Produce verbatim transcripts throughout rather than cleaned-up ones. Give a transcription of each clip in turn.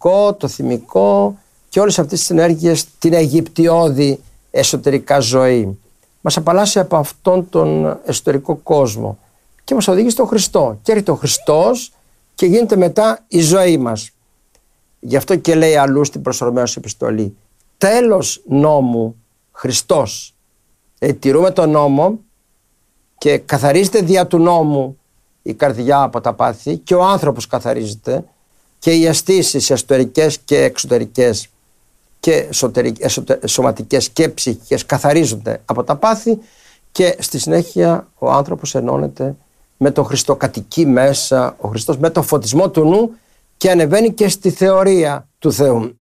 φυσικό, το θυμικό και όλες αυτές τις ενέργειες, την αιγυπτιώδη εσωτερικά ζωή. Μας απαλλάσσει από αυτόν τον εσωτερικό κόσμο και μας οδηγεί στον Χριστό. Και έρχεται ο Χριστός και γίνεται μετά η ζωή μας. Γι' αυτό και λέει αλλού στην προς Ρωμαίους επιστολή, τέλος νόμου Χριστός. Ε, τηρούμε τον νόμο και καθαρίζεται δια του νόμου η καρδιά από τα πάθη και ο άνθρωπος καθαρίζεται και οι αισθήσεις εσωτερικές και εξωτερικές και σωματικές και ψυχικές καθαρίζονται από τα πάθη και στη συνέχεια ο άνθρωπος ενώνεται με τον Χριστό, κατοικεί μέσα ο Χριστός με το φωτισμό του νου και ανεβαίνει και στη θεωρία του Θεού.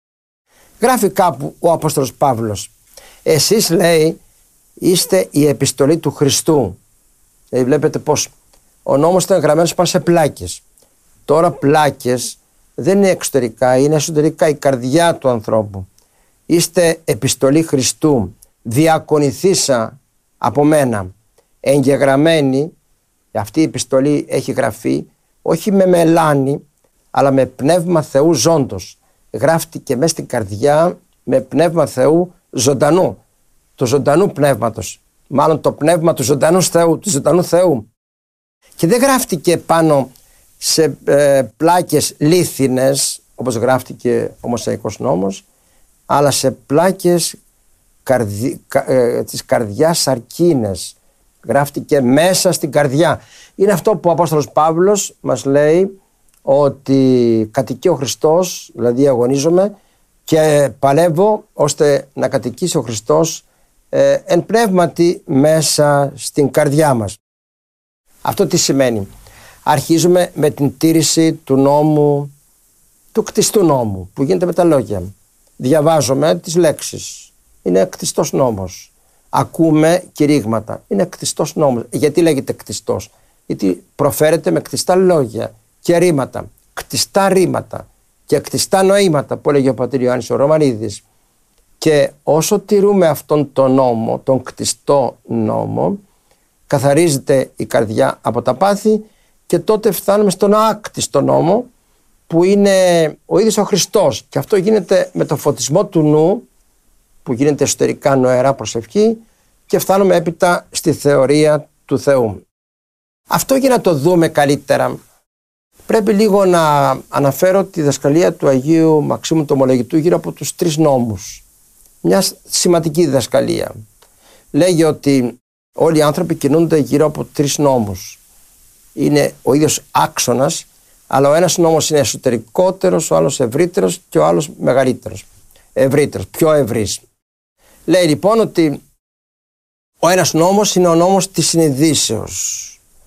Γράφει κάπου ο Απόστολος Παύλος, εσείς λέει είστε η επιστολή του Χριστού. Δηλαδή βλέπετε πως ο νόμος ήταν γραμμένος πάνω σε πλάκες. Τώρα πλάκες δεν είναι εξωτερικά, είναι εσωτερικά η καρδιά του ανθρώπου. Είστε επιστολή Χριστού, διακονηθήσα από μένα, εγγεγραμμένη. Αυτή η επιστολή έχει γραφεί όχι με μελάνι αλλά με πνεύμα Θεού ζώντος. Γράφτηκε μέσα στην καρδιά με πνεύμα Θεού ζωντανού, του ζωντανού πνεύματος, μάλλον το πνεύμα του ζωντανού Θεού, του ζωντανού Θεού. Και δεν γράφτηκε πάνω σε ε, πλάκες λίθινες όπως γράφτηκε ο Μωσαϊκός νόμος, αλλά σε πλάκες καρδι, κα, ε, της καρδιάς αρκίνες. Γράφτηκε μέσα στην καρδιά. Είναι αυτό που ο Απόστολος Παύλος μας λέει, ότι κατοικεί ο Χριστός, δηλαδή αγωνίζομαι και παλεύω ώστε να κατοικήσει ο Χριστός ε, εν πνεύματι μέσα στην καρδιά μας. Αυτό τι σημαίνει? Αρχίζουμε με την τήρηση του νόμου, του κτιστού νόμου που γίνεται με τα λόγια. Διαβάζουμε τις λέξεις, είναι κτιστός νόμος. Ακούμε κηρύγματα, είναι κτιστός νόμος. Γιατί λέγεται κτιστός? Γιατί προφέρεται με κτιστά λόγια και ρήματα, κτιστά ρήματα και κτιστά νοήματα που έλεγε ο πατήρ Ιωάννης ο Ρωμανίδης. Και όσο τηρούμε αυτόν τον νόμο, τον κτιστό νόμο, καθαρίζεται η καρδιά από τα πάθη και τότε φτάνουμε στον άκτιστο νόμο που είναι ο ίδιος ο Χριστός, και αυτό γίνεται με το φωτισμό του νου που γίνεται εσωτερικά νοερά προσευχή και φτάνουμε έπειτα στη θεωρία του Θεού. Αυτό για να το δούμε καλύτερα πρέπει λίγο να αναφέρω τη διδασκαλία του Αγίου Μαξίμου του Ομολογητού γύρω από τους τρεις νόμους. Μια σημαντική διδασκαλία. Λέγει ότι όλοι οι άνθρωποι κινούνται γύρω από τρεις νόμους. Είναι ο ίδιος άξονας, αλλά ο ένας νόμος είναι εσωτερικότερος, ο άλλος ευρύτερος και ο άλλος μεγαλύτερος. Ευρύτερος, πιο ευρύς. Λέει λοιπόν ότι ο ένας νόμος είναι ο νόμος της συνειδήσεως.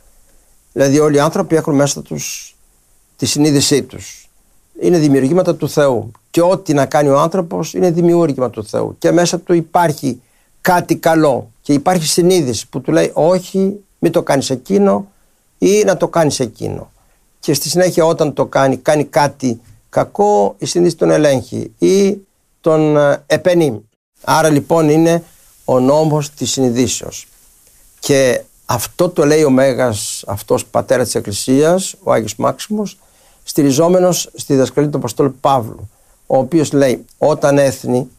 Δηλαδή όλοι οι άνθρωποι έχουν μέσα τους τη συνείδησή τους. Είναι δημιουργήματα του Θεού και ό,τι να κάνει ο άνθρωπος είναι δημιούργημα του Θεού και μέσα του υπάρχει κάτι καλό και υπάρχει συνείδηση που του λέει όχι, μην το κάνεις εκείνο ή να το κάνεις εκείνο. Και στη συνέχεια όταν το κάνει, κάνει κάτι κακό, η συνείδηση τον ελέγχει ή τον επενεί. Άρα λοιπόν είναι ο νόμος της συνειδήσεως. Και αυτό το λέει ο Μέγας αυτός πατέρας της Εκκλησίας, ο Άγιος Μάξιμος, στηριζόμενος στη διδασκαλία του Αποστόλου Παύλου, ο οποίος λέει όταν έθνη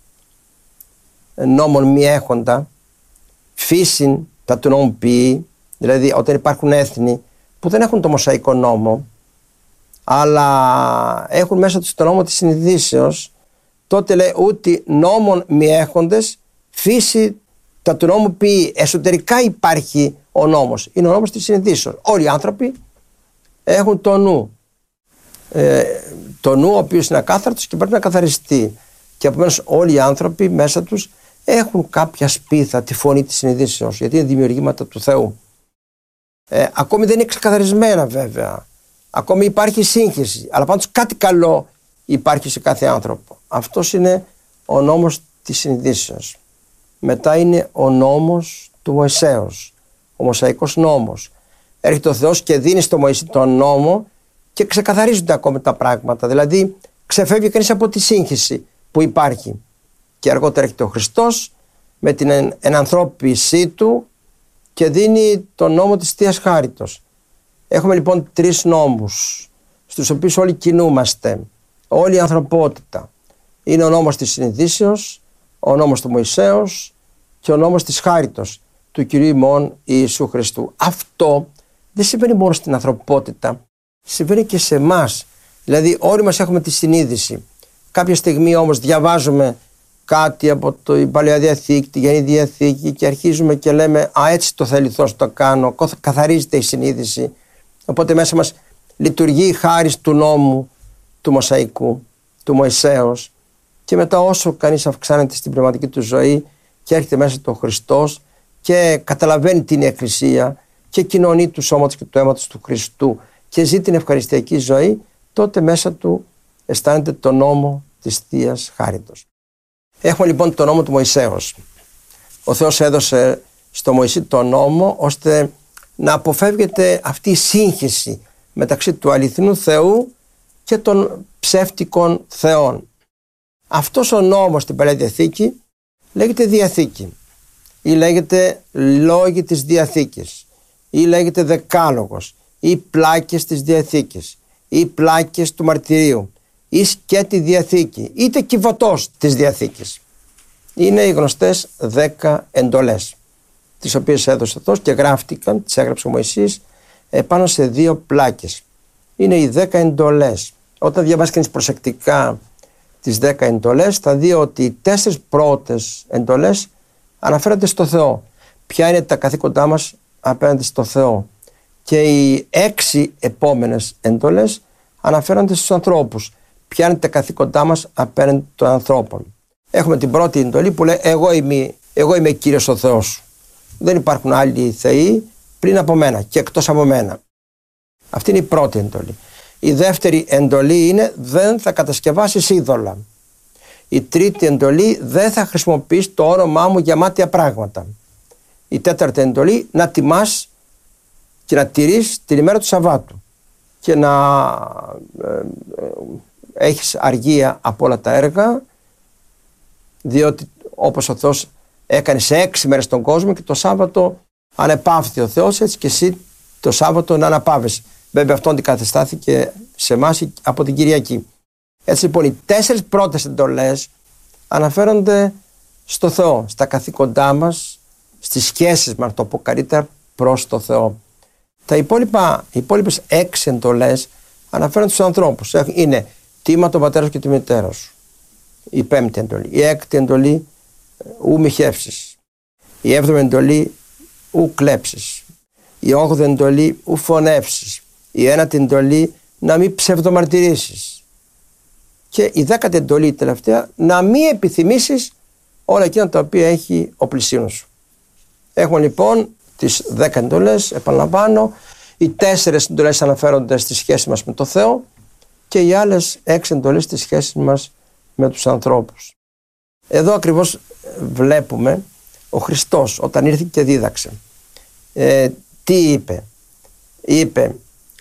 νόμων μη έχοντα φύσιν τα του νόμου ποιεί, δηλαδή όταν υπάρχουν έθνη που δεν έχουν το Μωσαϊκό νόμο αλλά έχουν μέσα τους το νόμο της συνειδήσεως, τότε λέει ούτε νόμων μη έχοντες φύση τα του νόμου ποιεί. Εσωτερικά υπάρχει ο νόμος, είναι ο νόμος της συνειδήσεως. Όλοι οι άνθρωποι έχουν το νου, ε, το νου ο οποίος είναι ακάθαρτος και πρέπει να καθαριστεί, και επομένως όλοι οι άνθρωποι μέσα τους έχουν κάποια σπίθα, τη φωνή της συνειδήσεως, γιατί είναι δημιουργήματα του Θεού. Ε, ακόμη δεν είναι ξεκαθαρισμένα βέβαια, ακόμη υπάρχει σύγχυση, αλλά πάντως κάτι καλό υπάρχει σε κάθε άνθρωπο. Αυτός είναι ο νόμος της συνειδήσεως. Μετά είναι ο νόμος του Μωυσέως, ο Μωσαϊκός νόμος. Έρχεται ο Θεός και δίνει στο Μωυσή τον νόμο και ξεκαθαρίζονται ακόμη τα πράγματα. Δηλαδή ξεφεύγει κανείς από τη σύγχυση που υπάρχει. Και αργότερα έρχεται ο Χριστός με την ενανθρώπισή του και δίνει τον νόμο της Θείας Χάριτος. Έχουμε λοιπόν τρεις νόμους στους οποίους όλοι κινούμαστε. όλη η ανθρωπότητα. Είναι ο νόμος της συνειδήσεως, ο νόμος του Μωυσέως και ο νόμος της χάριτος του Κυρίου ημών Ιησού Χριστού. Αυτό δεν συμβαίνει μόνο στην ανθρωπότητα, συμβαίνει και σε εμάς. Δηλαδή όλοι μας έχουμε τη συνείδηση. Κάποια στιγμή όμως διαβάζουμε κάτι από την Παλαιά Διαθήκη, τη Καινή Διαθήκη και αρχίζουμε και λέμε «Α, έτσι το θέλει Θεός το κάνω», καθαρίζεται η συνείδηση. Οπότε μέσα μας λειτουργεί η χάρις του νόμου, του Μωσαϊκού, του Μωυσέως, και μετά όσο κανείς αυξάνεται στην πνευματική του ζωή και έρχεται μέσα του Χριστός και καταλαβαίνει την Εκκλησία και κοινωνεί του σώματος και του αίματος του Χριστού και ζει την ευχαριστιακή ζωή, τότε μέσα του αισθάνεται το νόμο της Θείας Χάριτος. Έχουμε λοιπόν το νόμο του Μωυσέως. Ο Θεός έδωσε στο Μωυσή το νόμο ώστε να αποφεύγεται αυτή η σύγχυση μεταξύ του αληθινού Θεού και των ψεύτικων θεών. Αυτός ο νόμος στην Παλαιά Διαθήκη λέγεται Διαθήκη ή λέγεται Λόγοι της Διαθήκης ή λέγεται Δεκάλογος ή πλάκες της Διαθήκης ή πλάκες του Μαρτυρίου ή σκέτη Διαθήκη, είτε κυβωτός της Διαθήκης. Είναι οι γνωστές δέκα εντολές, τις οποίες έδωσε ο Θεός και γράφτηκαν, τις έγραψε ο Μωυσής επάνω σε δύο πλάκες. Είναι οι δέκα εντολές. Όταν διαβάσει κανείς προσεκτικά τις δέκα εντολές, θα δει ότι οι τέσσερις πρώτες εντολές αναφέρονται στο Θεό. Ποια είναι τα καθήκοντά μας απέναντι στο Θεό. Και οι έξι επόμενες εντολές αναφέρονται στους ανθρώπους. Ποια είναι τα καθήκοντά μας απέναντι των ανθρώπων. Έχουμε την πρώτη εντολή που λέει εγώ είμαι, εγώ είμαι Κύριος ο Θεός σου. Δεν υπάρχουν άλλοι θεοί πριν από μένα και εκτός από μένα. Αυτή είναι η πρώτη εντολή. Η δεύτερη εντολή είναι δεν θα κατασκευάσεις είδωλα. Η τρίτη εντολή δεν θα χρησιμοποιείς το όνομά μου για μάταια πράγματα. Η τέταρτη εντολή να τιμάς και να τηρείς την ημέρα του Σαββάτου και να ε, ε, έχεις αργία από όλα τα έργα, διότι όπως ο Θεός έκανε σε έξι μέρες τον κόσμο και το Σάββατο ανεπαύθη ο Θεός, έτσι και εσύ το Σάββατο να αναπαύεσαι. Βέβαια αυτό αντικαταστάθηκε σε εμάς από την Κυριακή. Έτσι λοιπόν οι τέσσερις πρώτες εντολές αναφέρονται στο Θεό, στα καθήκοντά μας, στις σχέσεις μας, το πω καλύτερα, προς το Θεό. Τα υπόλοιπα, οι υπόλοιπες έξι εντολές αναφέρονται στους ανθρώπους. Είναι τίμα τον πατέρα σου και τη μητέρα σου. Η πέμπτη εντολή. Η έκτη εντολή, ου μοιχεύσεις. Η έβδομη εντολή, ου κλέψεις. Η όγδοη εντολή, ου φωνεύσεις. Η ένατη εντολή, να μην ψευδομαρτυρήσεις. Και η δέκατη εντολή, η τελευταία, να μην επιθυμήσεις όλα εκείνα τα οποία έχει ο πλησίον σου. Έχουμε λοιπόν τις δέκα εντολές, επαναλαμβάνω. Οι τέσσερις εντολές αναφέρονται στη σχέση μας με το Θεό και οι άλλες έξι εντολές στη σχέση μας με τους ανθρώπους. Εδώ ακριβώς βλέπουμε ο Χριστός όταν ήρθε και δίδαξε. Ε, τι είπε? Είπε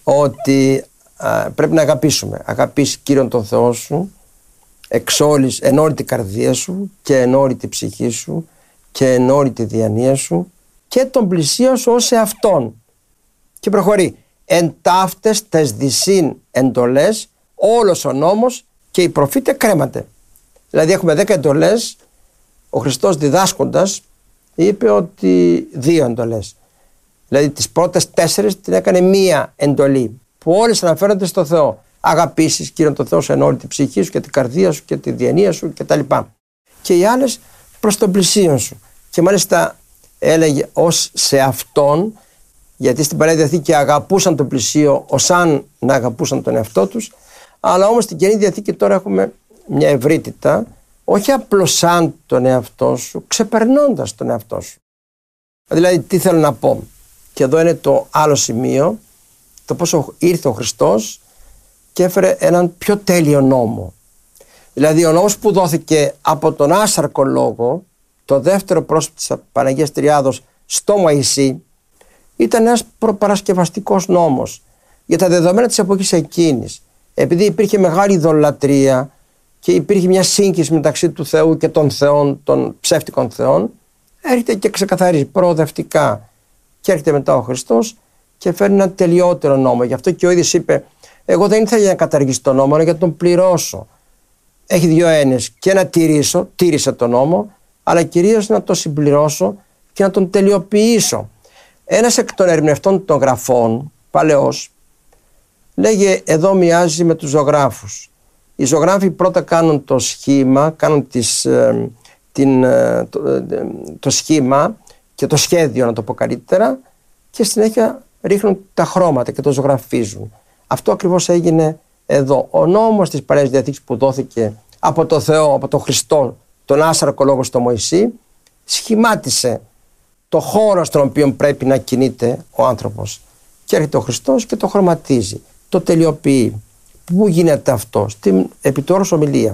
ότι α, πρέπει να αγαπήσουμε. Αγαπήσει Κύριον τον Θεό σου εξ όλης, εν όλη την καρδία σου και εν όλη την ψυχή σου και εν όλη τη διανία σου και τον πλησίον σου ως εαυτόν. Και προχωρεί. Εν ταύτες τες δυσίν εντολές όλος ο νόμος και οι προφήτε κρέματε. Δηλαδή έχουμε δέκα εντολές. Ο Χριστός διδάσκοντας είπε ότι δύο εντολές. Δηλαδή τις πρώτες τέσσερις την έκανε μία εντολή που όλες αναφέρονται στο Θεό. Αγαπήσεις Κύριον τον Θεό εν όλη την ψυχή σου και την καρδία σου και τη διανία σου κτλ. Και οι άλλες προς τον πλησίον σου. Και μάλιστα έλεγε ως σε αυτόν, γιατί στην Παλαιά Διαθήκη αγαπούσαν τον πλησίο ως αν να αγαπούσαν τον εαυτό τους, αλλά όμως στην Καινή Διαθήκη τώρα έχουμε μια ευρύτητα, όχι απλώς σαν τον εαυτό σου, ξεπερνώντας τον εαυτό σου. Δηλαδή τι θέλω να πω, και εδώ είναι το άλλο σημείο, το πόσο ήρθε ο Χριστός και έφερε έναν πιο τέλειο νόμο. Δηλαδή ο νόμος που δόθηκε από τον άσαρκο λόγο, το δεύτερο πρόσωπο της Παναγίας Τριάδος στο Μωυσή, ήταν ένας προπαρασκευαστικός νόμος για τα δεδομένα της εποχής εκείνης. Επειδή υπήρχε μεγάλη ειδωλατρία και υπήρχε μια σύγχυση μεταξύ του Θεού και των θεών, των ψεύτικων θεών, έρχεται και ξεκαθαρίζει προοδευτικά. Και έρχεται μετά ο Χριστός και φέρνει ένα τελειότερο νόμο. Γι' αυτό και ο ίδιος είπε, Εγώ δεν ήθελα να καταργήσω τον νόμο, αλλά για να τον πληρώσω. Έχει δύο έννοιες. Και να τηρήσω, τήρησα τον νόμο, αλλά κυρίως να τον συμπληρώσω και να τον τελειοποιήσω. Ένας εκ των ερμηνευτών των γραφών, παλαιός, λέγε εδώ μοιάζει με τους ζωγράφους. Οι ζωγράφοι πρώτα κάνουν το σχήμα, κάνουν τις, ε, την, ε, το, ε, το σχήμα και το σχέδιο, να το πω καλύτερα, και συνέχεια ρίχνουν τα χρώματα και το ζωγραφίζουν. Αυτό ακριβώς έγινε εδώ. Ο νόμος της Παλαιάς Διαθήκης που δόθηκε από το Θεό, από τον Χριστό, τον άσαρκο λόγο στο Μωυσή, σχημάτισε το χώρο στον οποίο πρέπει να κινείται ο άνθρωπος. Και έρχεται ο Χριστός και το χρωματίζει, το τελειοποιεί. Πού γίνεται αυτό? Στην επιτόρους ομιλία.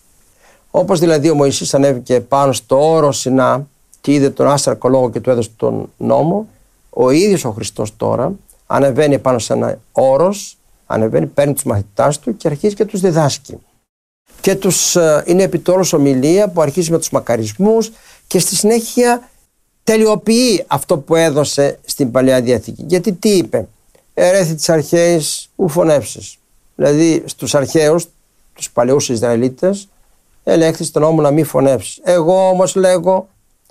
Όπως δηλαδή ο Μωυσής ανέβηκε πάνω στο όρο Σινά και είδε τον άσαρκο λόγο και του έδωσε τον νόμο, ο ίδιος ο Χριστός τώρα ανεβαίνει πάνω σε ένα όρος, ανεβαίνει, παίρνει τους μαθητάς του και αρχίζει και τους διδάσκει. Και τους, είναι επιτόρους ομιλία που αρχίζει με τους μακαρισμούς και στη συνέχεια τελειοποιεί αυτό που έδωσε στην Παλαιά Διαθήκη. Γιατί τι είπε? Ερέθη της αρχαίης ου φωνεύσεις. Δηλαδή στους αρχαίους, τους παλαιούς Ισραηλίτες, ελέγχθη στον νόμο να μην φωνεύσεις. Εγώ όμως λέγω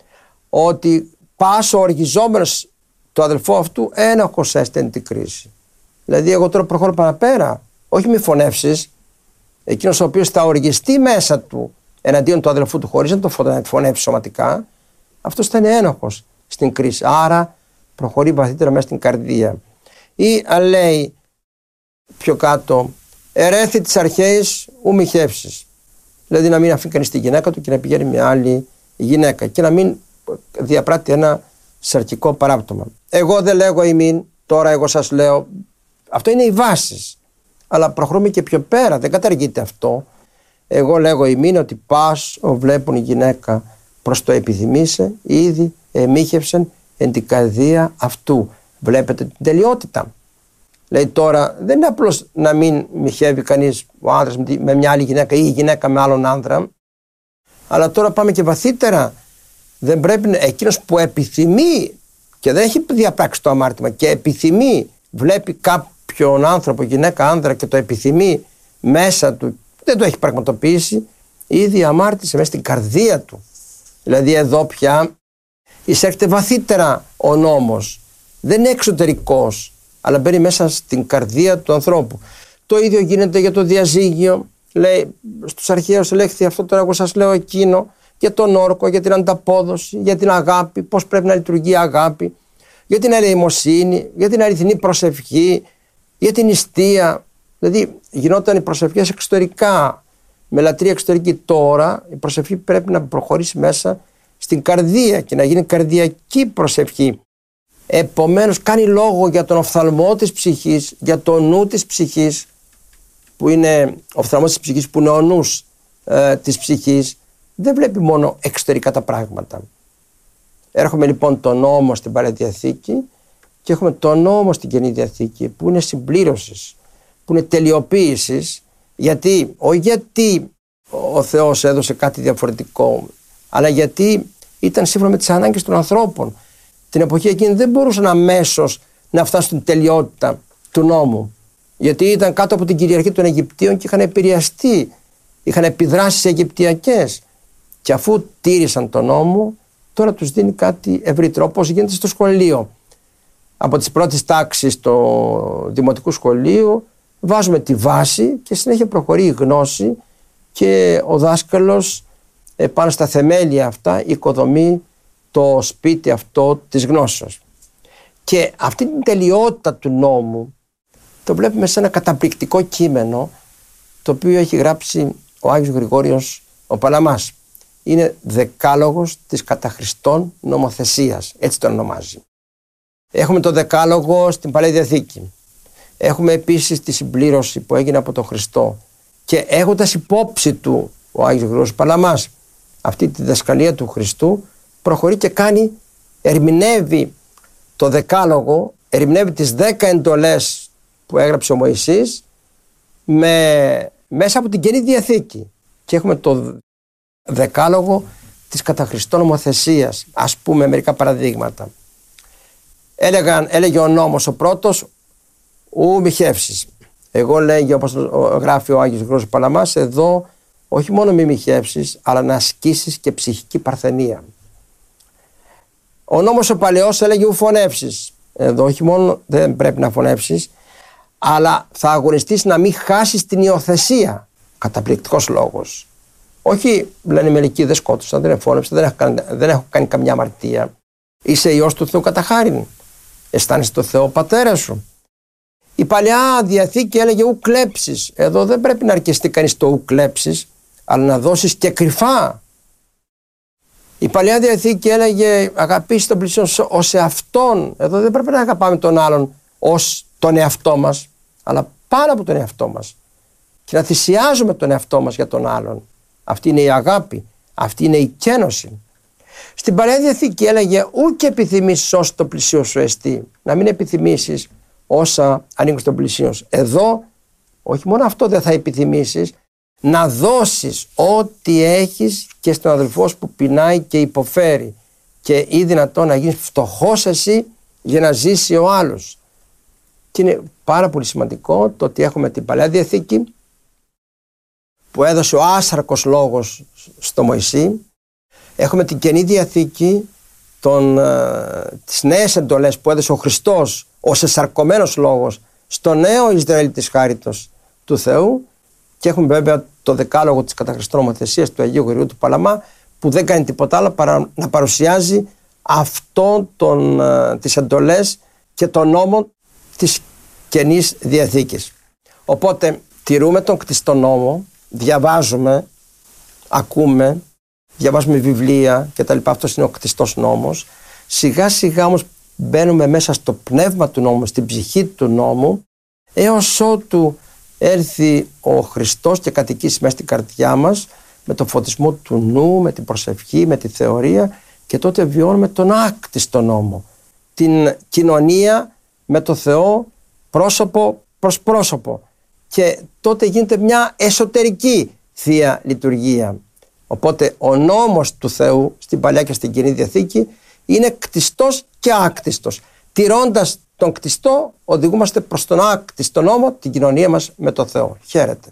ότι πάσο οργιζόμενος του αδελφού αυτού ένοχος έστεν την κρίση. Δηλαδή εγώ τώρα προχωρώ παραπέρα, όχι μη φωνεύσεις. Εκείνος ο οποίος θα οργιστεί μέσα του εναντίον του αδελφού του χωρίς να το φωνεύσει σωματικά, αυτός θα είναι ένοχος στην κρίση. Άρα προχωρεί βαθύτερα μέσα στην καρδία. Ή αν λέει πιο κάτω, ερέθη της αρχαίης ου μοιχεύσεις. Δηλαδή να μην αφήνει κανείς τη γυναίκα του και να πηγαίνει με άλλη γυναίκα και να μην διαπράττει ένα σαρκικό παράπτωμα. Εγώ δεν λέγω ημίν, τώρα εγώ σας λέω. Αυτό είναι οι βάσεις. Αλλά προχωρούμε και πιο πέρα, δεν καταργείται αυτό. Εγώ λέγω ημίν ότι πας βλέπουν η γυναίκα προς το επιθυμήσε, ήδη εμίχευσεν εν την καρδία αυτού. Βλέπετε την τελειότητα. Λέει τώρα δεν είναι απλώς να μην μοιχεύει κανείς ο άνδρας με μια άλλη γυναίκα ή η γυναίκα με άλλον άνδρα, αλλά τώρα πάμε και βαθύτερα. Δεν πρέπει εκείνος που επιθυμεί και δεν έχει διαπράξει το αμάρτημα και επιθυμεί, βλέπει κάποιον άνθρωπο, γυναίκα, άνδρα και το επιθυμεί μέσα του, δεν το έχει πραγματοποιήσει, ήδη αμάρτησε μέσα στην καρδία του. Δηλαδή εδώ πια εισέρχεται βαθύτερα ο νόμος. Δεν είναι εξωτερικός, αλλά μπαίνει μέσα στην καρδία του ανθρώπου. Το ίδιο γίνεται για το διαζύγιο. Λέει, στους αρχαίους ελέγχθη αυτό, τώρα εγώ σας λέω εκείνο, για τον όρκο, για την ανταπόδοση, για την αγάπη, πώς πρέπει να λειτουργεί η αγάπη, για την ελεημοσύνη, για την αληθινή προσευχή, για την νηστεία. Δηλαδή γινόταν οι προσευχές εξωτερικά, με λατρεία εξωτερική. Τώρα η προσευχή πρέπει να προχωρήσει μέσα στην καρδία και να γίνει καρδιακή προσευχή. Επομένως κάνει λόγο για τον οφθαλμό της ψυχής, για το νου της ψυχής, που είναι ο οφθαλμός της ψυχής, που είναι ο νους ε, της ψυχής. Δεν βλέπει μόνο εξωτερικά τα πράγματα. Έρχομαι λοιπόν τον νόμο στην Παλαιά Διαθήκη και έχουμε τον νόμο στην Καινή Διαθήκη, που είναι συμπλήρωσης, που είναι τελειοποίησης. Γιατί, όχι γιατί ο Θεός έδωσε κάτι διαφορετικό, αλλά γιατί ήταν σύμφωνα με τις ανάγκες των ανθρώπων. Την εποχή εκείνη δεν μπορούσαν αμέσως να φτάσουν στην τελειότητα του νόμου, γιατί ήταν κάτω από την κυριαρχία των Αιγυπτίων και είχαν επηρεαστεί, είχαν επιδράσεις αιγυπτιακές. Και αφού τήρησαν τον νόμο, τώρα τους δίνει κάτι ευρύτερο, όπως γίνεται στο σχολείο. Από τις πρώτες τάξεις του δημοτικού σχολείου βάζουμε τη βάση και συνέχεια προχωρεί η γνώση και ο δάσκαλος πάνω στα θεμέλια αυτά οικοδομεί το σπίτι αυτό της γνώσεως. Και αυτή την τελειότητα του νόμου το βλέπουμε σε ένα καταπληκτικό κείμενο, το οποίο έχει γράψει ο Άγιος Γρηγόριος ο Παλαμάς. Είναι δεκάλογος της κατά Χριστόν νομοθεσίας, έτσι το ονομάζει. Έχουμε το δεκάλογο στην Παλαιά Διαθήκη. Έχουμε επίσης τη συμπλήρωση που έγινε από τον Χριστό. Και έχοντας υπόψη του ο Άγιος Γρηγόριος Παλαμάς αυτή τη διδασκαλία του Χριστού, προχωρεί και κάνει, ερμηνεύει το δεκάλογο, ερμηνεύει τις δέκα εντολές που έγραψε ο Μωυσής με, μέσα από την Καινή Διαθήκη. Και έχουμε το δεκάλογο της κατά Χριστόν νομοθεσίας. Ας πούμε μερικά παραδείγματα. Έλεγαν, έλεγε ο νόμος ο πρώτος, ου μοιχεύσεις. Εγώ λέγει, όπως γράφει ο Άγιος Γρηγόριος Παλαμάς, εδώ όχι μόνο μη μοιχεύσεις, αλλά να ασκήσεις και ψυχική παρθενία. Ο νόμος ο παλαιός έλεγε ου φωνεύσεις. Εδώ όχι μόνο δεν πρέπει να φωνεύσεις, αλλά θα αγωνιστείς να μην χάσεις την υιοθεσία. Καταπληκτικός λόγος. Όχι, λένε μερικοί, δεν σκότωσα, δεν εφώνεψα, δεν έχω κάνει, δεν έχω κάνει καμιά αμαρτία. Είσαι Υιός του Θεού κατά χάριν. Αισθάνεσαι το Θεό πατέρα σου. Η Παλαιά Διαθήκη έλεγε ου κλέψεις. Εδώ δεν πρέπει να αρκεστεί κανείς το ου κλέψεις, αλλά να δώσεις και κρυφά. Η Παλαιά Διαθήκη έλεγε αγαπήσει τον πλησίον ως εαυτόν. Εδώ δεν πρέπει να αγαπάμε τον άλλον ως τον εαυτό μας, αλλά πάνω από τον εαυτό μας. Και να θυσιάζουμε τον εαυτό μας για τον άλλον. Αυτή είναι η αγάπη, αυτή είναι η κένωση. Στην Παλαιά Διαθήκη έλεγε ου και επιθυμήσεις όσο το πλησίον σου εστί. Να μην επιθυμήσεις όσα ανήκουν στον πλησίον σου. Εδώ όχι μόνο αυτό δεν θα επιθυμήσεις, να δώσεις ό,τι έχεις και στον αδελφό σου που πεινάει και υποφέρει, και ή δυνατόν να γίνεις φτωχός εσύ για να ζήσει ο άλλος. Και είναι πάρα πολύ σημαντικό το ότι έχουμε την Παλαιά Διαθήκη που έδωσε ο άσαρκος λόγος στο Μωυσή. Έχουμε την Καινή Διαθήκη, τον, τις νέες εντολές που έδωσε ο Χριστός ως εσαρκωμένος λόγος στο νέο Ισραήλ της χάριτος του Θεού, και έχουμε βέβαια το δεκάλογο της κατά Χριστόν νομοθεσίας του Αγίου Γρηγορίου του Παλαμά, που δεν κάνει τίποτα άλλο παρά να παρουσιάζει αυτόν τον, τις εντολές και τον νόμο της Καινής Διαθήκης. Οπότε τηρούμε τον κτιστό νόμο, διαβάζουμε, ακούμε, διαβάζουμε βιβλία κτλ. Αυτός είναι ο κτιστός νόμος. Σιγά σιγά όμως μπαίνουμε μέσα στο πνεύμα του νόμου, στην ψυχή του νόμου, έως ότου έρθει ο Χριστός και κατοικήσει μέσα στην καρδιά μας με το φωτισμό του νου, με την προσευχή, με τη θεωρία, και τότε βιώνουμε τον άκτιστο νόμο, την κοινωνία με το Θεό πρόσωπο προς πρόσωπο, και τότε γίνεται μια εσωτερική Θεία Λειτουργία. Οπότε ο νόμος του Θεού στην Παλιά και στην Καινή Διαθήκη είναι κτιστός και άκτιστος. Τηρώντας τον κτιστό οδηγούμαστε προς τον άκτιστο νόμο, την κοινωνία μας με το Θεό. Χαίρετε.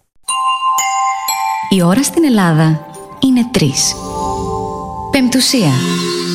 Η ώρα στην Ελλάδα είναι τρεις. Πεμπτουσία.